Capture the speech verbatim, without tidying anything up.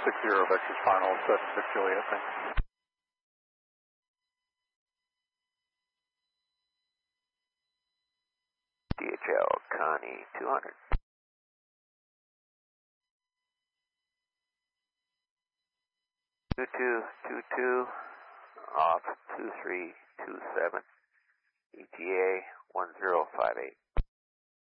six zero vectors final, seven six Juliet, thanks. D H L Connie two hundred. two two two two, off two three two seven, E T A one zero five eight.